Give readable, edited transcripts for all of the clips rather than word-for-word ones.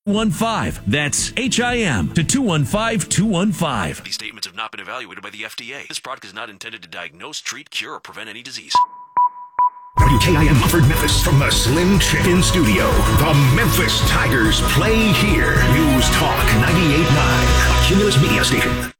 215. That's HIM to 215-215. These statements have not been evaluated by the FDA. This product is not intended to diagnose, treat, cure, or prevent any disease. WKIM offered Memphis from the Slim Chicken Studio. The Memphis Tigers play here. News Talk 98.9, a Cumulus Media station.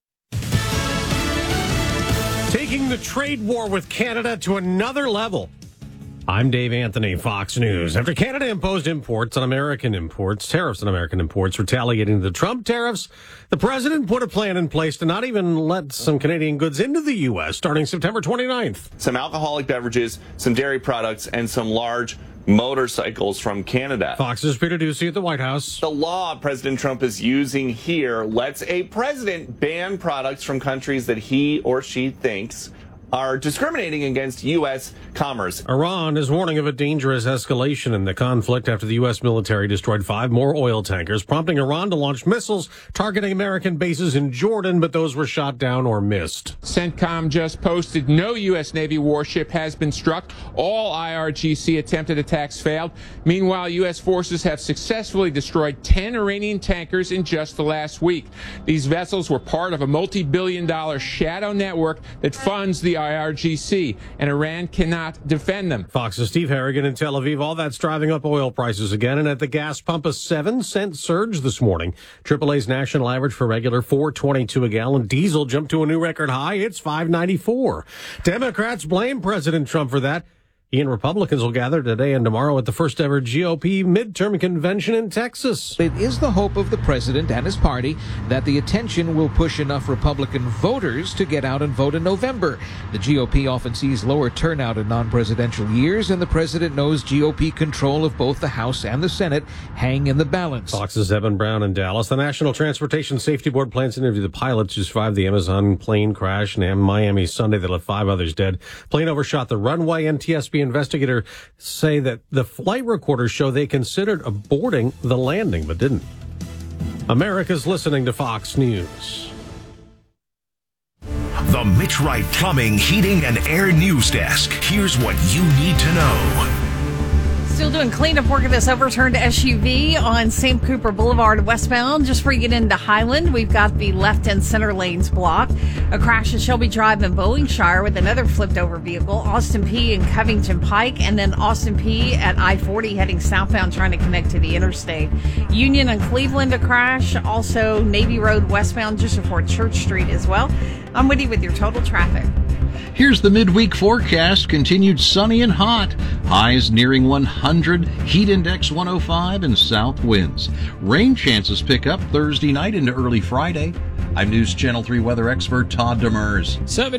Taking the trade war with Canada to another level. I'm Dave Anthony, Fox News. After Canada imposed tariffs on American imports, retaliating the Trump tariffs, the president put a plan in place to not even let some Canadian goods into the U.S. starting September 29th. Some alcoholic beverages, some dairy products, and some large motorcycles from Canada. Fox's Peter Doocy at the White House. The law President Trump is using here lets a president ban products from countries that he or she thinks are discriminating against U.S. commerce. Iran is warning of a dangerous escalation in the conflict after the U.S. military destroyed 5 more oil tankers, prompting Iran to launch missiles targeting American bases in Jordan, but those were shot down or missed. CENTCOM just posted no U.S. Navy warship has been struck. All IRGC attempted attacks failed. Meanwhile, U.S. forces have successfully destroyed 10 Iranian tankers in just the last week. These vessels were part of a multi-billion-dollar shadow network that funds the IRGC, and Iran cannot defend them. Fox's Steve Harrigan in Tel Aviv. All that's driving up oil prices again, and at the gas pump, a 7-cent surge this morning. AAA's national average for regular $4.22 a gallon. Diesel jumped to a new record high. It's $5.94. Democrats blame President Trump for that. He and Republicans will gather today and tomorrow at the first ever GOP midterm convention in Texas. It is the hope of the president and his party that the attention will push enough Republican voters to get out and vote in November. The GOP often sees lower turnout in non-presidential years, and the president knows GOP control of both the House and the Senate hang in the balance. Fox's Evan Brown in Dallas. The National Transportation Safety Board plans to interview the pilots who survived the Amazon plane crash in Miami Sunday that left 5 others dead. Plane overshot the runway. NTSB investigators say that the flight recorders show they considered aborting the landing, but didn't. America's listening to Fox News. The Mitch Wright Plumbing, Heating, and Air News Desk. Here's what you need to know. Still doing cleanup work of this overturned SUV on Sam Cooper Boulevard westbound. Just before you get into Highland, we've got the left and center lanes blocked. A crash at Shelby Drive in Bowlingshire with another flipped over vehicle. Austin P and Covington Pike, and then Austin P at I-40 heading southbound trying to connect to the interstate. Union and Cleveland a crash. Also Navy Road westbound just before Church Street as well. I'm Woody with your total traffic. Here's the midweek forecast. Continued sunny and hot. Highs nearing 100. Heat index 105 and south winds. Rain chances pick up Thursday night into early Friday. I'm News Channel 3 weather expert Todd Demers.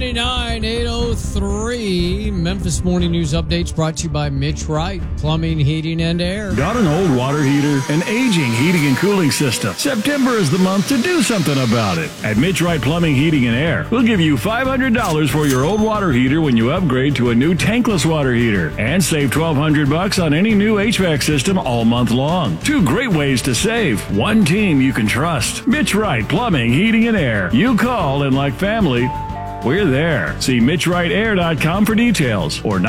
79,803. Memphis Morning News updates brought to you by Mitch Wright, Plumbing, Heating, and Air. Got an old water heater? An aging heating and cooling system? September is the month to do something about it. At Mitch Wright Plumbing, Heating, and Air, we'll give you $500 for your old water heater when you upgrade to a new tankless water heater. And save $1,200 on any new HVAC system all month long. 2 great ways to save. One team you can trust. Mitch Wright Plumbing, Heating, and Air. You call, and like family, we're there. See MitchWrightAir.com for details or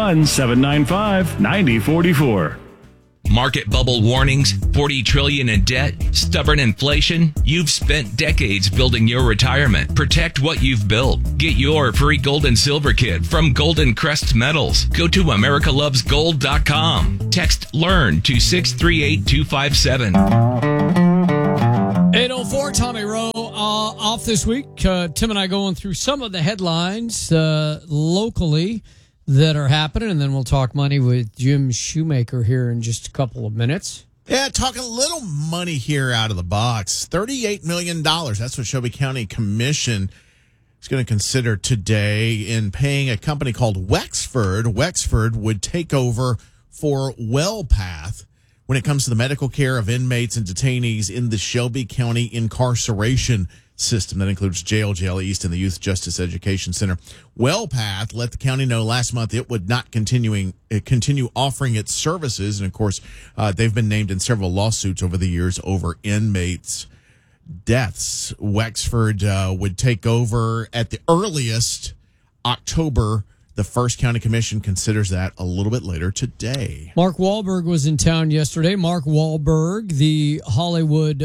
901-795-9044. Market bubble warnings, $40 trillion in debt, stubborn inflation. You've spent decades building your retirement. Protect what you've built. Get your free gold and silver kit from Golden Crest Metals. Go to americalovesgold.com. Text LEARN to 638-257. 804, Tommy Rowe off this week. Tim and I going through some of the headlines locally that are happening, and then we'll talk money with Jim Shoemaker here in just a couple of minutes. Yeah, talking a little money here out of the box. $38 million. That's what Shelby County Commission is going to consider today in paying a company called Wexford. Wexford would take over for WellPath when it comes to the medical care of inmates and detainees in the Shelby County incarceration system. That includes jail, jail east, and the Youth Justice Education Center. WellPath let the county know last month it would not continue offering its services. And, of course, they've been named in several lawsuits over the years over inmates' deaths. Wexford would take over at the earliest October The First County Commission considers that a little bit later today. Mark Wahlberg was in town yesterday. Mark Wahlberg, the Hollywood,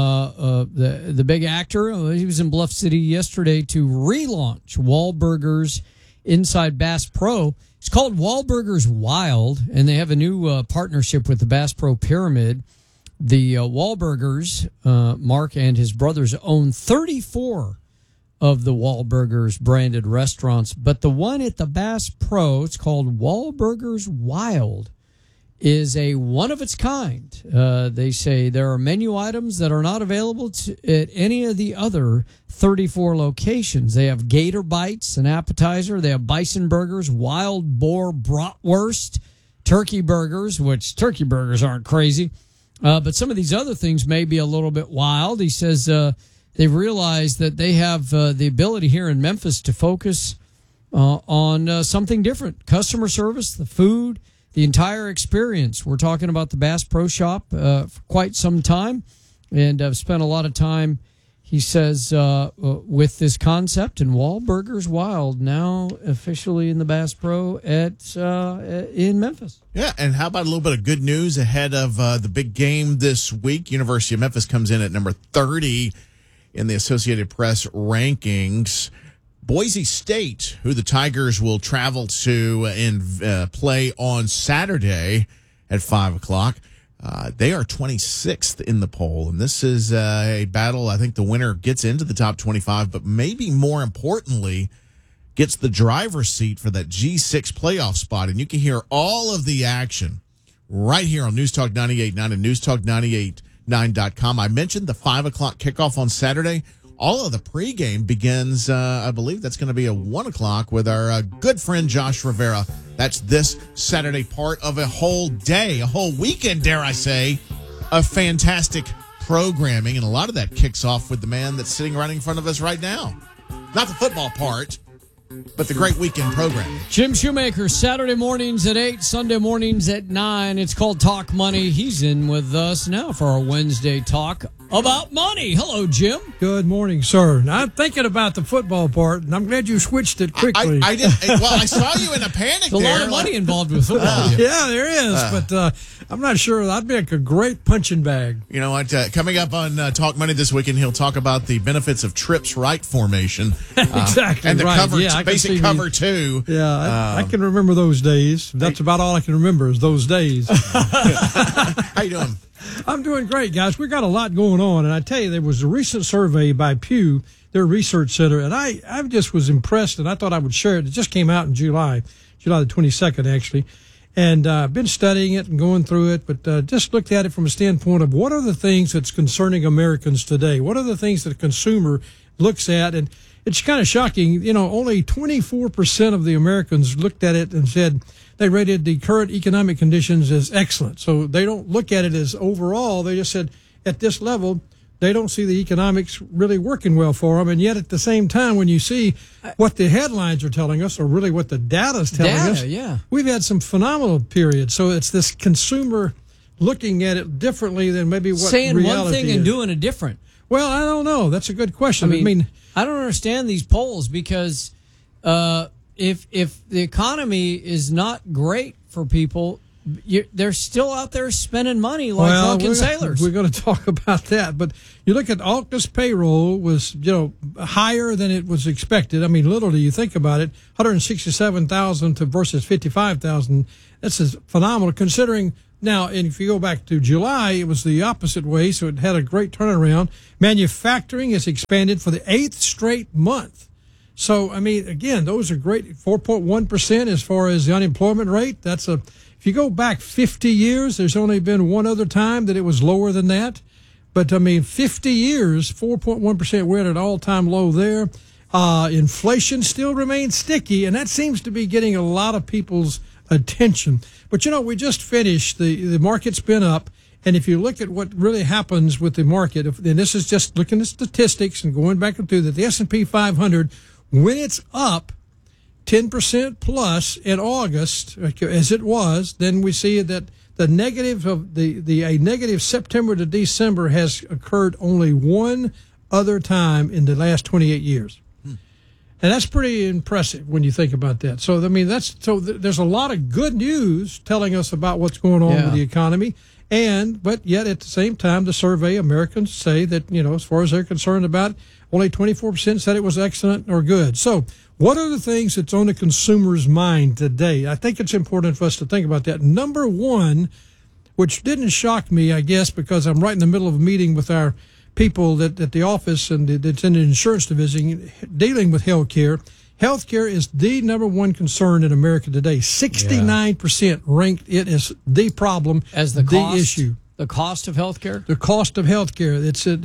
the big actor, he was in Bluff City yesterday to relaunch Wahlburgers inside Bass Pro. It's called Wahlburgers Wild, and they have a new partnership with the Bass Pro Pyramid. The Wahlburgers, Mark and his brothers own 34 of the Wahlburgers branded restaurants, but the one at the Bass Pro, it's called Wahlburgers Wild, is a one of its kind. They say there are menu items that are not available at any of the other 34 locations. They have gator bites, an appetizer. They have bison burgers, wild boar bratwurst, turkey burgers, which turkey burgers aren't crazy. But some of these other things may be a little bit wild. He says they've realized that they have the ability here in Memphis to focus on something different. Customer service, the food, the entire experience. We're talking about the Bass Pro Shop for quite some time, and I've spent a lot of time, he says, with this concept. And Wahlburgers Wild now officially in the Bass Pro in Memphis. Yeah, and how about a little bit of good news ahead of the big game this week? University of Memphis comes in at number 30 in the Associated Press rankings. Boise State, who the Tigers will travel to and play on Saturday at 5 o'clock, they are 26th in the poll. And this is a battle. I think the winner gets into the top 25, but maybe more importantly, gets the driver's seat for that G6 playoff spot. And you can hear all of the action right here on News Talk 98.9 and newstalk989.com. I mentioned the 5 o'clock kickoff on Saturday. All of the pregame begins, I believe that's going to be at 1 o'clock with our good friend Josh Rivera. That's this Saturday, part of a whole day, a whole weekend, dare I say, of fantastic programming. And a lot of that kicks off with the man that's sitting right in front of us right now. Not the football part, but the great weekend program. Jim Shoemaker, Saturday mornings at 8, Sunday mornings at 9. It's called Talk Money. He's in with us now for our Wednesday talk about money. Hello, Jim. Good morning, sir. Now, I'm thinking about the football part, and I'm glad you switched it quickly. I did. Well, I saw you in a panic. There's a lot of money involved with football. Yeah, there is, but I'm not sure. That'd make a great punching bag. You know what? Coming up on Talk Money this weekend, he'll talk about the benefits of trips right formation. Exactly, and the right. cover, Yeah, basic cover two. Yeah, I can remember those days. That's about all I can remember is those days. How you doing? I'm doing great, guys. We got a lot going on, and I tell you, there was a recent survey by Pew, their research center, and I just was impressed, and I thought I would share it. It just came out in July the 22nd, actually, and I've been studying it and going through it, but just looked at it from a standpoint of what are the things that's concerning Americans today? What are the things that a consumer looks at? And it's kind of shocking. You know, only 24% of the Americans looked at it and said they rated the current economic conditions as excellent. So they don't look at it as overall. They just said at this level, they don't see the economics really working well for them. And yet at the same time, when you see what the headlines are telling us, or really what the data is telling us, we've had some phenomenal periods. So it's this consumer looking at it differently than maybe what saying reality one thing is. and doing a different. Well, I don't know. That's a good question. I mean, I don't understand these polls because if the economy is not great for people, they're still out there spending money like drunken sailors. We're going to talk about that. But you look at August payroll was, higher than it was expected. I mean, literally, you think about it, 167,000 versus 55,000. That's phenomenal considering. Now, and if you go back to July, it was the opposite way, so it had a great turnaround. Manufacturing has expanded for the 8th straight month. So, I mean, again, those are great. 4.1% as far as the unemployment rate. If you go back 50 years, there's only been one other time that it was lower than that. But, I mean, 50 years, 4.1%, we're at an all-time low there. Inflation still remains sticky, and that seems to be getting a lot of people's attention. But, we just finished, the market's been up, and if you look at what really happens with the market, and this is just looking at statistics and going back through that, the S&P 500, when it's up 10% plus in August, as it was, then we see that the negative of a negative September to December has occurred only one other time in the last 28 years. And that's pretty impressive when you think about that. So, I mean, there's a lot of good news telling us about what's going on with the economy. But yet at the same time, the survey, Americans say that, as far as they're concerned about it, only 24% said it was excellent or good. So what are the things that's on the consumer's mind today? I think it's important for us to think about that. Number one, which didn't shock me, I guess, because I'm right in the middle of a meeting with our people at the office and it's in the insurance division dealing with health care. Healthcare is the number one concern in America today. 69% ranked it as the problem, as the issue. The cost of healthcare? The cost of healthcare.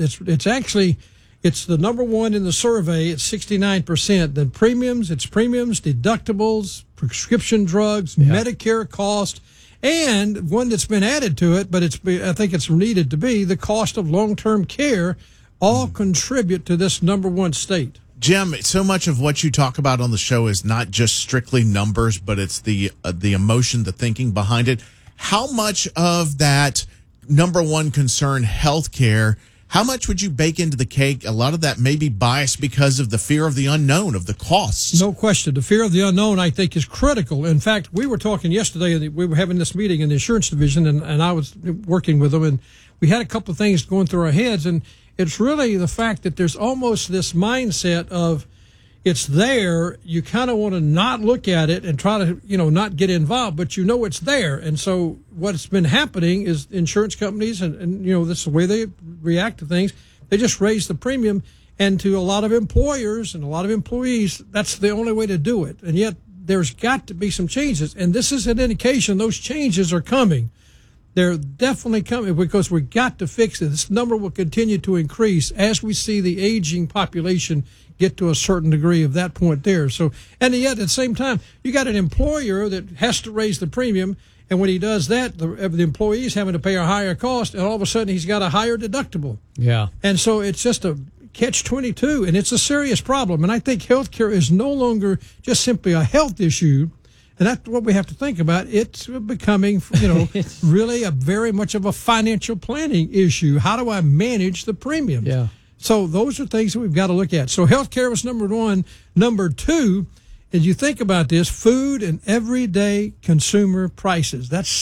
It's the number one in the survey. It's 69%. Then it's premiums, deductibles, prescription drugs, Medicare cost, and one that's been added to it, but I think it's needed to be the cost of long-term care. All contribute to this number one state. Jim, so much of what you talk about on the show is not just strictly numbers, but it's the emotion, the thinking behind it. How much of that number one concern, healthcare, how much would you bake into the cake? A lot of that may be biased because of the fear of the unknown, of the costs. No question. The fear of the unknown, I think, is critical. In fact, we were talking yesterday, we were having this meeting in the insurance division, and I was working with them, and we had a couple of things going through our heads, and it's really the fact that there's almost this mindset of it's there. You kind of want to not look at it and try to, not get involved, but it's there. And so what's been happening is insurance companies and this is the way they react to things. They just raise the premium, and to a lot of employers and a lot of employees, that's the only way to do it. And yet there's got to be some changes. And this is an indication those changes are coming. They're definitely coming because we got to fix it. This number will continue to increase as we see the aging population get to a certain degree of that point there. So, and yet at the same time, you got an employer that has to raise the premium, and when he does that, the employee is having to pay a higher cost, and all of a sudden he's got a higher deductible. Yeah. And so it's just a catch-22, and it's a serious problem. And I think healthcare is no longer just simply a health issue. And that's what we have to think about. It's becoming, really very much of a financial planning issue. How do I manage the premium? Yeah. So those are things that we've got to look at. So healthcare was number one. Number two, as you think about this, food and everyday consumer prices. That's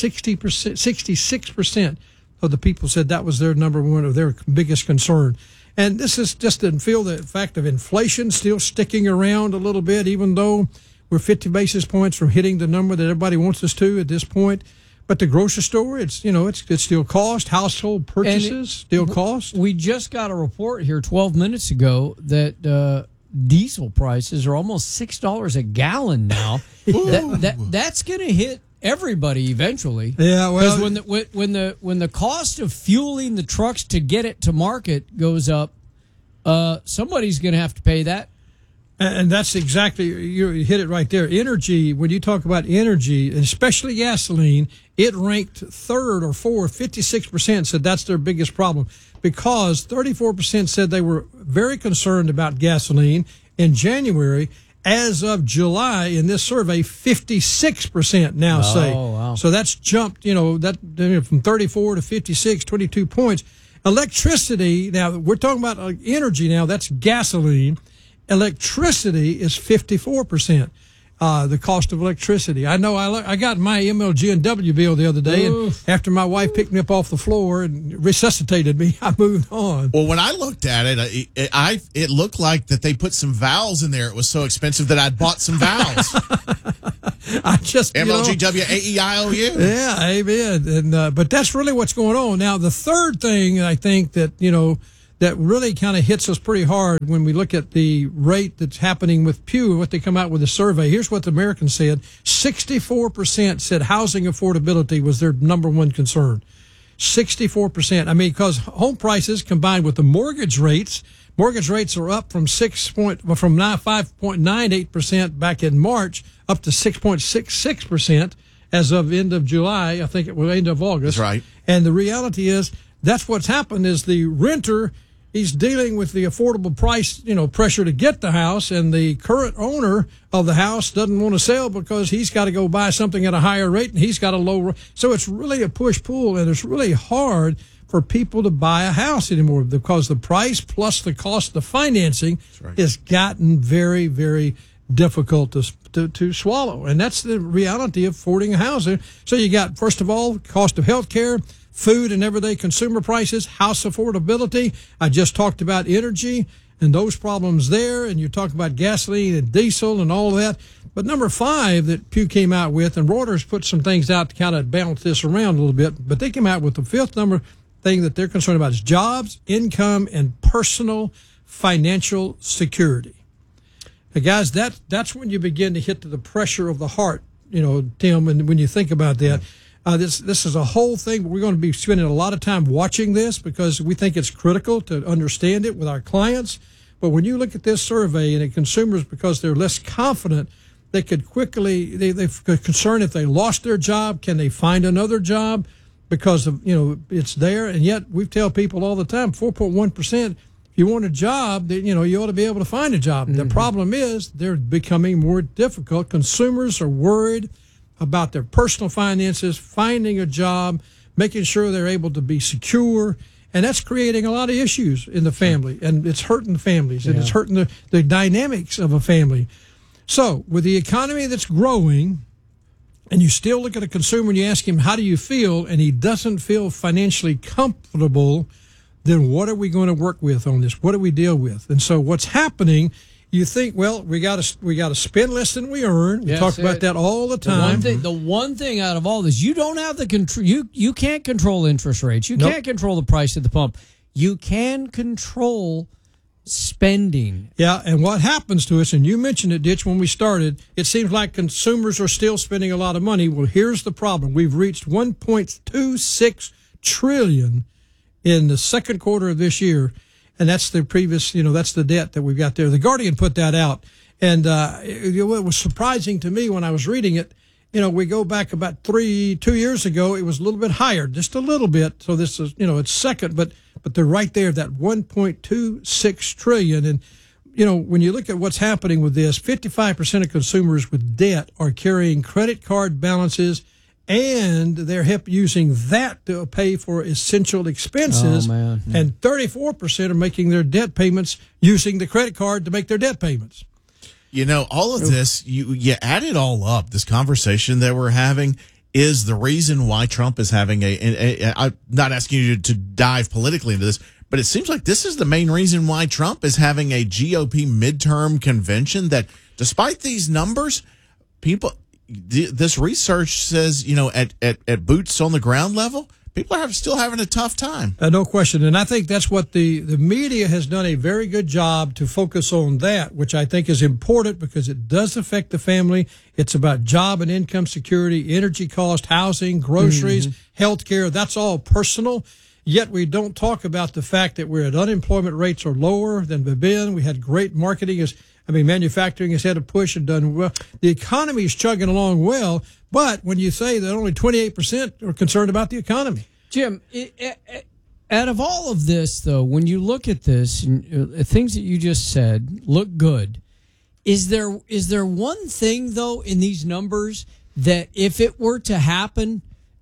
66% of the people said that was their number one or their biggest concern. And this is just to feel the fact of inflation still sticking around a little bit, even though we're 50 basis points from hitting the number that everybody wants us to at this point. But the grocery store, it's still cost. Household purchases still cost. We just got a report here 12 minutes ago that diesel prices are almost $6 a gallon now. That's going to hit everybody eventually. Yeah, well, because when the cost of fueling the trucks to get it to market goes up, somebody's going to have to pay that. And that's exactly, you hit it right there. Energy, when you talk about energy, especially gasoline, it ranked third or fourth. 56% said that's their biggest problem because 34% said they were very concerned about gasoline in January. As of July, in this survey, 56% now say. Oh, wow. So that's jumped, from 34 to 56, 22 points. Electricity, now we're talking about energy now, that's gasoline. Electricity is 54%. The cost of electricity. I know I got my MLG&W bill the other day, and after my wife picked me up off the floor and resuscitated me, I moved on. Well, when I looked at it, it looked like that they put some vowels in there. It was so expensive that I'd bought some vowels. I just MLGWAEIOU. Yeah, amen. And but that's really what's going on now. The third thing I think that that really kind of hits us pretty hard when we look at the rate that's happening with Pew and what they come out with the survey. Here's what the Americans said. 64% said housing affordability was their number one concern. 64%. I mean, because home prices combined with the mortgage rates are up from 5.98% back in March up to 6.66% as of end of July. I think it was end of August. That's right. And the reality is that's what's happened is the renter he's dealing with the affordable price, pressure to get the house, and the current owner of the house doesn't want to sell because he's got to go buy something at a higher rate and he's got a low rate. So it's really a push-pull, and it's really hard for people to buy a house anymore because the price plus the cost of financing has gotten very, very difficult to swallow. And that's the reality of affording a house. So you got, first of all, cost of health care, food and everyday consumer prices, house affordability. I just talked about energy and those problems there, and you talk about gasoline and diesel and all of that. But number 5 that Pew came out with, and Reuters put some things out to kind of balance this around a little bit, but they came out with the 5th number thing that they're concerned about is jobs, income, and personal financial security. Now, guys, that's when you begin to hit to the pressure of the heart, Tim, and when you think about that. This is a whole thing. We're going to be spending a lot of time watching this because we think it's critical to understand it with our clients. But when you look at this survey and at consumers, because they're less confident, they could quickly, they're concerned if they lost their job, can they find another job because of, it's there. And yet we tell people all the time, 4.1%, if you want a job, you ought to be able to find a job. The problem is they're becoming more difficult. Consumers are worried about their personal finances, finding a job, making sure they're able to be secure. And that's creating a lot of issues in the family. And it's hurting the families, and it's hurting the dynamics of a family. So with the economy that's growing, and you still look at a consumer and you ask him, how do you feel? And he doesn't feel financially comfortable, then what are we going to work with on this? What do we deal with? And so what's happening, you think, well, we got to spend less than we earn. We talk about that all the time. The one thing out of all this, you don't have the control. You can't control interest rates. You can't control the price at the pump. You can control spending. Yeah, and what happens to us, and you mentioned it, Ditch, when we started, it seems like consumers are still spending a lot of money. Well, here's the problem. We've reached $1.26 trillion in the second quarter of this year. And that's the previous, that's the debt that we've got there. The Guardian put that out. And it was surprising to me when I was reading it. We go back about 2 years ago, it was a little bit higher, just a little bit. So this is, it's second, but they're right there, that 1.26 trillion. And, when you look at what's happening with this, 55% of consumers with debt are carrying credit card balances, and they're using that to pay for essential expenses. Oh, man. And 34% are making their debt payments using the credit card to make their debt payments. All of this, you add it all up, this conversation that we're having is the reason why Trump is having I'm not asking you to dive politically into this, but it seems like this is the main reason why Trump is having a GOP midterm convention, that despite these numbers, this research says, at boots on the ground level, people are still having a tough time. No question. And I think that's what the media has done a very good job to focus on that, which I think is important because it does affect the family. It's about job and income security, energy cost, housing, groceries, health care. That's all personal. Yet we don't talk about the fact that we're at unemployment rates are lower than they've been. We had great marketing. Manufacturing has had a push and done well. The economy is chugging along well, but when you say that only 28% are concerned about the economy. Jim, out of all of this, though, when you look at this, things that you just said look good. Is there one thing, though, in these numbers that if it were to happen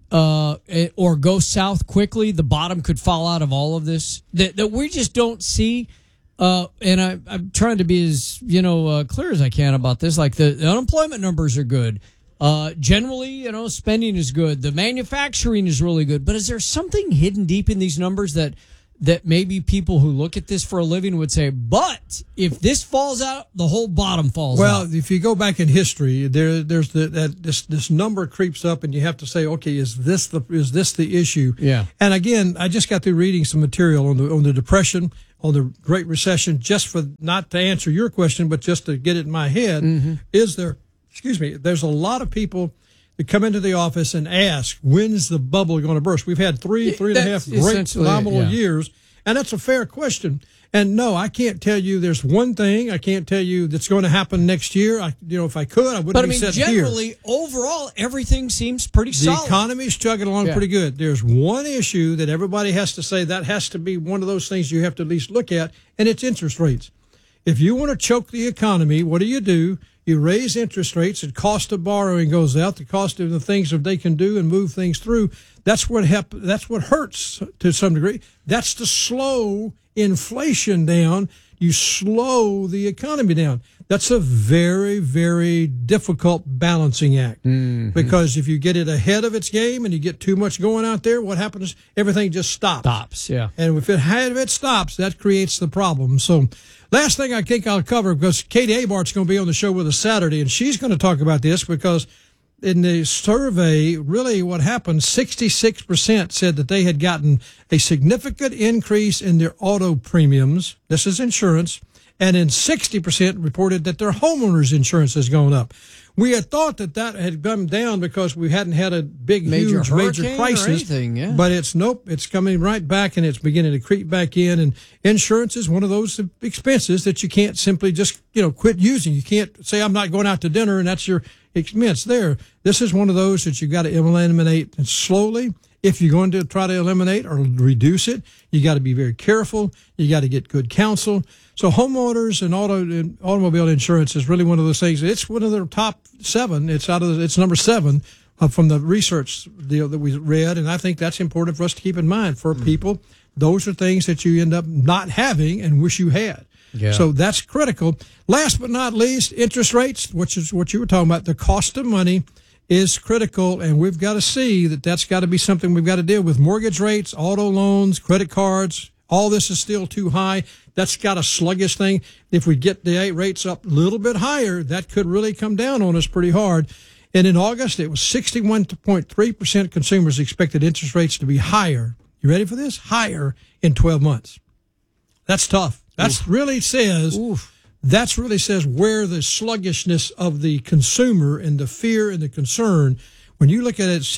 or go south quickly, the bottom could fall out of all of this, that we just don't see? And I'm trying to be as clear as I can about this. Like the unemployment numbers are good. Generally, spending is good. The manufacturing is really good. But is there something hidden deep in these numbers that maybe people who look at this for a living would say, but if this falls out, the whole bottom falls out? Well, if you go back in history, there's this number creeps up, and you have to say, okay, is this the issue? Yeah. And again, I just got through reading some material on the Depression, on the Great Recession, just for not to answer your question, but just to get it in my head. There's a lot of people to come into the office and ask, when's the bubble going to burst? We've had three and a half great phenomenal years, and that's a fair question. And no, I can't tell you there's one thing I can't tell you that's going to happen next year. If I could, I wouldn't but, be sitting here. But generally, overall, everything seems pretty solid. The economy's chugging along pretty good. There's one issue that everybody has to say that has to be one of those things you have to at least look at, and it's interest rates. If you want to choke the economy, what do? You raise interest rates, the cost of borrowing goes out, the cost of the things that they can do and move things through. That's what hurts to some degree. That's to slow inflation down. You slow the economy down. That's a very, very difficult balancing act. Mm-hmm. Because if you get it ahead of its game and you get too much going out there, what happens? Everything just stops. Yeah. And if it stops, that creates the problem. So last thing I think I'll cover, because Katie Abart's going to be on the show with us Saturday, and she's going to talk about this because in the survey, really what happened, 66% said that they had gotten a significant increase in their auto premiums. This is insurance. And then 60% reported that their homeowners insurance has gone up. We had thought that had come down because we hadn't had a major crisis. Yeah. But it's coming right back, and it's beginning to creep back in. And insurance is one of those expenses that you can't simply just, quit using. You can't say, I'm not going out to dinner, and that's your expense there. This is one of those that you got to eliminate slowly. If you're going to try to eliminate or reduce it, you got to be very careful. You got to get good counsel. So homeowners and automobile insurance is really one of those things. It's one of the top 7. It's number 7 from the research deal that we read, and I think that's important for us to keep in mind for people. Those are things that you end up not having and wish you had. Yeah. So that's critical. Last but not least, interest rates, which is what you were talking about. The cost of money is critical, and we've got to see that's got to be something we've got to deal with. Mortgage rates, auto loans, credit cards, all this is still too high. That's got a sluggish thing. If we get the rates up a little bit higher, that could really come down on us pretty hard. And in August, it was 61.3% consumers expected interest rates to be higher. You ready for this? Higher in 12 months. That's tough. That's really says where the sluggishness of the consumer and the fear and the concern. When you look at it,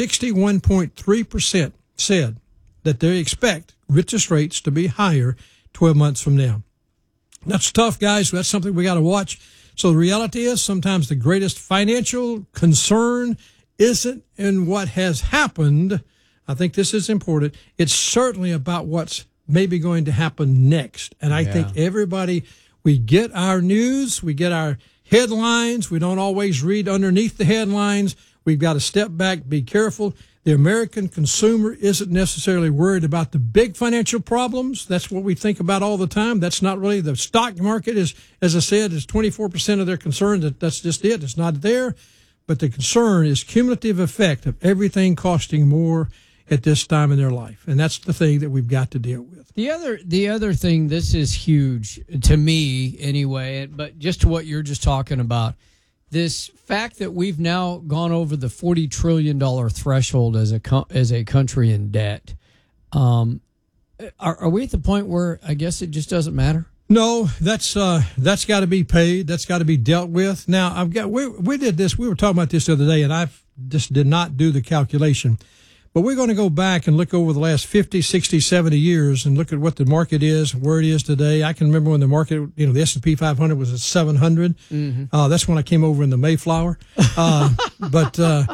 61.3% said that they expect interest rates to be higher 12 months from now. That's tough, guys. That's something we got to watch. So the reality is sometimes the greatest financial concern isn't in what has happened. I think this is important. It's certainly about what's maybe going to happen next. And I think everybody, we get our news, we get our headlines. We don't always read underneath the headlines. We've got to step back, be careful. The American consumer isn't necessarily worried about the big financial problems. That's what we think about all the time. That's not really the stock market is, as I said, is 24% of their concern. That's just it. It's not there. But the concern is cumulative effect of everything costing more at this time in their life. And that's the thing that we've got to deal with. The other thing, this is huge to me anyway, but just to what you're just talking about, this fact that we've now gone over the $40 trillion threshold as a country in debt. Are we at the point where I guess it just doesn't matter? No, that's got to be paid. That's got to be dealt with. Now, we did this. We were talking about this the other day, and I just did not do the calculation. But we're going to go back and look over the last 50, 60, 70 years and look at what the market is, where it is today. I can remember when the market, the S&P 500 was at 700. Mm-hmm. That's when I came over in the Mayflower. But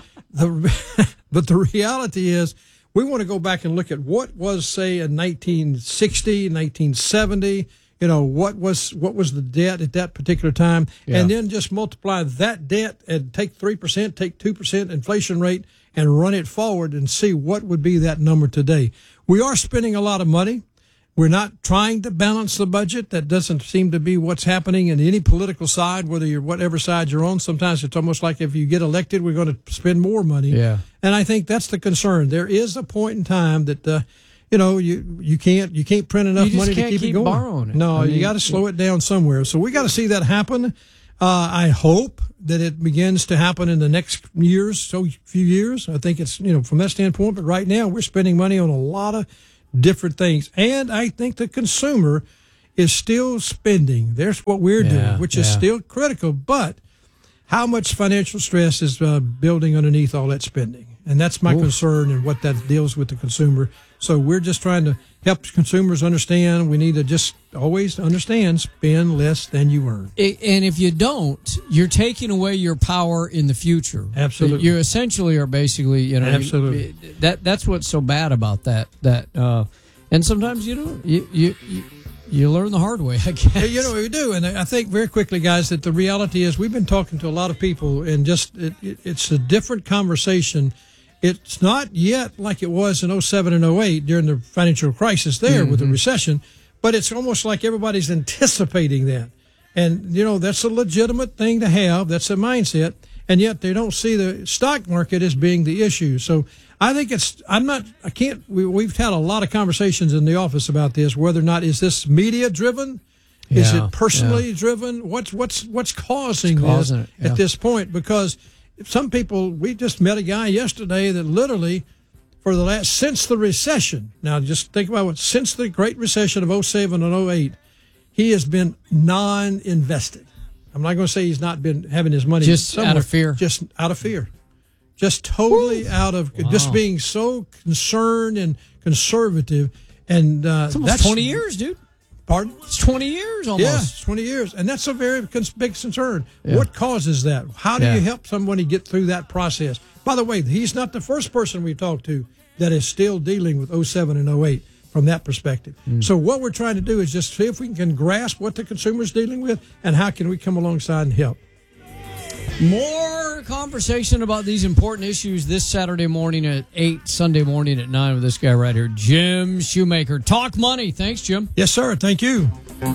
the reality is we want to go back and look at what was, say, in 1960, 1970. What was the debt at that particular time, and then just multiply that debt and take 3%, take 2% inflation rate, and run it forward and see what would be that number today. We are spending a lot of money. We're not trying to balance the budget. That doesn't seem to be what's happening in any political side, whether you're whatever side you're on. Sometimes it's almost like if you get elected, we're going to spend more money. Yeah. And I think that's the concern. There is a point in time that you can't print enough money to keep it going. Borrowing it. No, you got to slow it down somewhere. So we got to see that happen. I hope that it begins to happen in the next few years. I think it's, from that standpoint. But right now we're spending money on a lot of different things. And I think the consumer is still spending. There's what we're doing, which is still critical. But how much financial stress is building underneath all that spending. And that's my concern and what that deals with the consumer. So we're just trying to help consumers understand we need to just always understand spend less than you earn. And if you don't, you're taking away your power in the future. Absolutely. You essentially are basically, Absolutely. That's what's so bad about that. And sometimes you learn the hard way, I guess. We do. And I think very quickly, guys, that the reality is we've been talking to a lot of people, and just it's a different conversation. It's not yet like it was in 07 and 08 during the financial crisis there with the recession, but it's almost like everybody's anticipating that. And, that's a legitimate thing to have. That's a mindset. And yet they don't see the stock market as being the issue. So I think we've had a lot of conversations in the office about this, whether or not is this media driven? Is it personally driven? What's causing this at this point? Because some people, we just met a guy yesterday that literally since the recession, now just think about since the Great Recession of 07 and 08, he has been non-invested. I'm not going to say he's not been having his money just out of fear. Just out of fear. Just totally out of just being so concerned and conservative. And it's almost 20 years, dude. Pardon? It's 20 years almost. Yeah, it's 20 years. And that's a very big concern. Yeah. What causes that? How do you help somebody get through that process? By the way, he's not the first person we've talked to that is still dealing with 07 and 08 from that perspective. So what we're trying to do is just see if we can grasp what the consumer's dealing with and how can we come alongside and help. More conversation about these important issues this Saturday morning at 8, Sunday morning at 9 with this guy right here, Jim Shoemaker. Talk money. Thanks, Jim. Yes, sir. Thank you.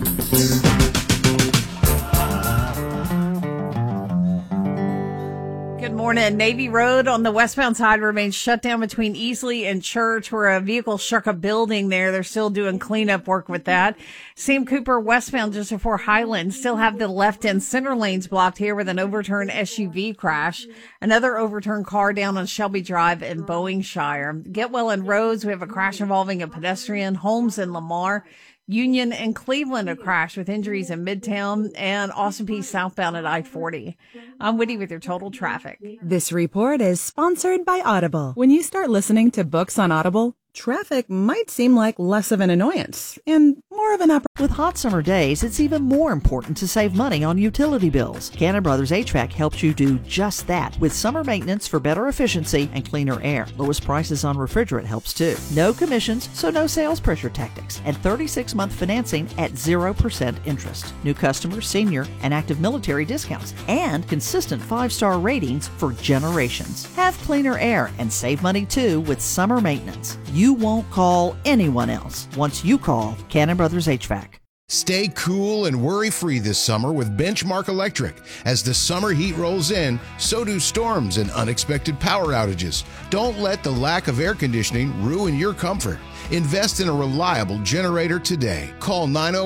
Good morning. Navy Road on the westbound side remains shut down between Easley and Church, where a vehicle struck a building there. They're still doing cleanup work with that. Sam Cooper westbound just before Highland still have the left and center lanes blocked here with an overturned SUV crash. Another overturned car down on Shelby Drive in Bowingshire. Getwell and Rhodes, we have a crash involving a pedestrian. Holmes and Lamar. Union and Cleveland, a crash with injuries in Midtown, and Austin Peay southbound at I-40. I'm Whitty with your total traffic. This report is sponsored by Audible. When you start listening to books on Audible, traffic might seem like less of an annoyance and more of an opportunity. With hot summer days, it's even more important to save money on utility bills. Cannon Brothers HVAC helps you do just that with summer maintenance for better efficiency and cleaner air. Lowest prices on refrigerant helps too. No commissions, so no sales pressure tactics. And 36-month financing at 0% interest. New customers, senior, and active military discounts. And consistent 5-star ratings for generations. Have cleaner air and save money too with summer maintenance. You won't call anyone else once you call Cannon Brothers HVAC. Stay cool and worry-free this summer with Benchmark Electric. As the summer heat rolls in, so do storms and unexpected power outages. Don't let the lack of air conditioning ruin your comfort. Invest in a reliable generator today. Call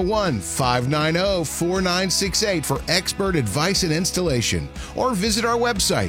901-590-4968 for expert advice and installation. Or visit our website,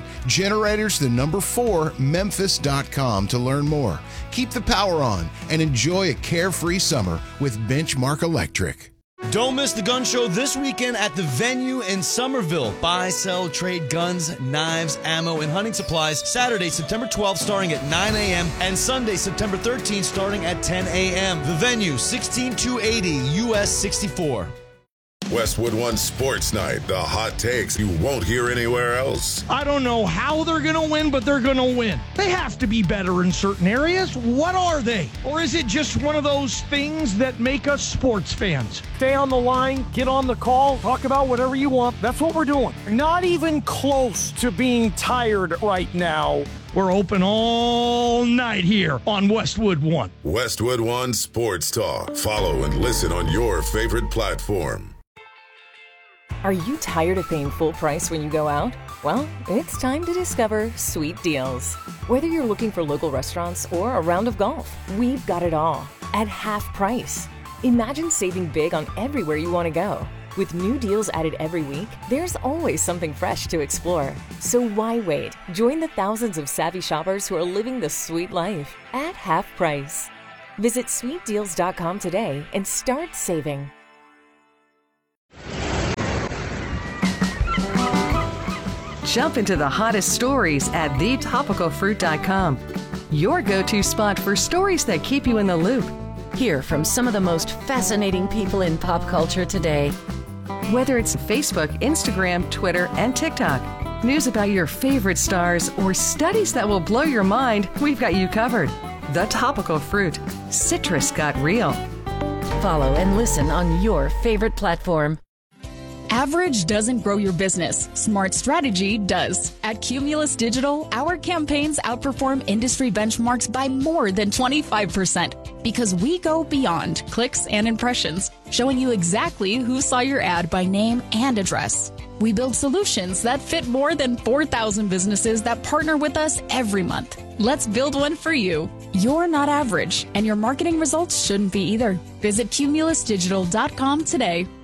generators4memphis.com to learn more. Keep the power on and enjoy a carefree summer with Benchmark Electric. Don't miss the gun show this weekend at the Venue in Somerville. Buy, sell, trade guns, knives, ammo, and hunting supplies. Saturday, September 12th, starting at 9 a.m. and Sunday, September 13th, starting at 10 a.m. The Venue, 16280 US 64. Westwood One Sports Night, the hot takes you won't hear anywhere else. I don't know how they're going to win, but they're going to win. They have to be better in certain areas. What are they? Or is it just one of those things that make us sports fans? Stay on the line, get on the call, talk about whatever you want. That's what we're doing. Not even close to being tired right now. We're open all night here on Westwood One. Westwood One Sports Talk. Follow and listen on your favorite platform. Are you tired of paying full price when you go out? Well, it's time to discover Sweet Deals. Whether you're looking for local restaurants or a round of golf, we've got it all at half price. Imagine saving big on everywhere you want to go. With new deals added every week, there's always something fresh to explore. So why wait? Join the thousands of savvy shoppers who are living the sweet life at half price. Visit sweetdeals.com today and start saving. Jump into the hottest stories at thetopicalfruit.com. Your go-to spot for stories that keep you in the loop. Hear from some of the most fascinating people in pop culture today. Whether it's Facebook, Instagram, Twitter, and TikTok, news about your favorite stars, or studies that will blow your mind, we've got you covered. The Topical Fruit. Citrus got real. Follow and listen on your favorite platform. Average doesn't grow your business. Smart strategy does. At Cumulus Digital, our campaigns outperform industry benchmarks by more than 25% because we go beyond clicks and impressions, showing you exactly who saw your ad by name and address. We build solutions that fit more than 4,000 businesses that partner with us every month. Let's build one for you. You're not average, and your marketing results shouldn't be either. Visit cumulusdigital.com today.